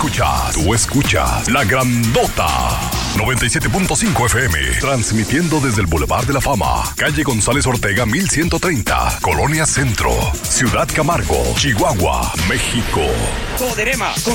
escuchas La Grandota 97.5 FM, transmitiendo desde el Boulevard de la Fama, calle González Ortega 1130, Colonia Centro, Ciudad Camargo, Chihuahua, México. Coderema